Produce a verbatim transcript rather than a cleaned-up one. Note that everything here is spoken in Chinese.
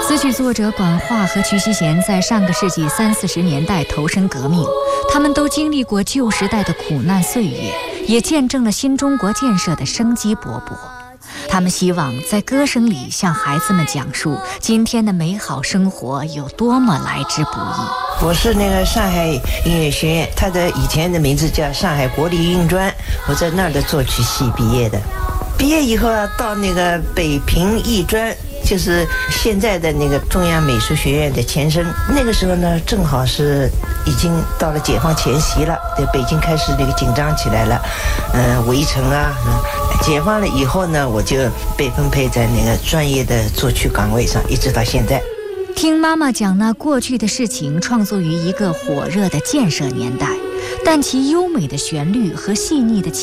词曲作者管化和瞿希贤在上个世纪三四十年代投身革命，他们都经历过旧时代的苦难岁月，也见证了新中国建设的生机勃勃。他们希望在歌声里向孩子们讲述今天的美好生活有多么来之不易。 我是那个上海音乐学院，它的以前的名字叫上海国立音专，我在那儿的作曲系毕业的。毕业以后啊，到那个北平艺专，就是现在的那个中央美术学院的前身。那个时候呢，正好是已经到了解放前夕了，对，北京开始那个紧张起来了，嗯、呃，围城啊，嗯，解放了以后呢，我就被分配在那个专业的作曲岗位上，一直到现在。 听妈妈讲那过去的事情，创作于一个火热的建设年代，但其优美的旋律和细腻的